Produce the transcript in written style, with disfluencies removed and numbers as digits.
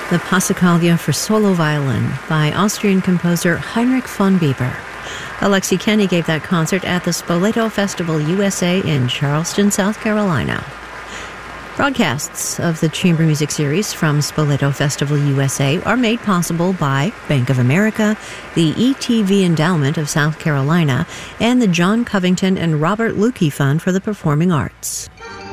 the Passacaglia for solo violin by Austrian composer Heinrich von Bieber. Alexi Kenny gave that concert at the Spoleto Festival USA in Charleston, South Carolina. Broadcasts of the Chamber Music Series from Spoleto Festival USA are made possible by Bank of America, the ETV Endowment of South Carolina, and the John Covington and Robert Lukey Fund for the Performing Arts.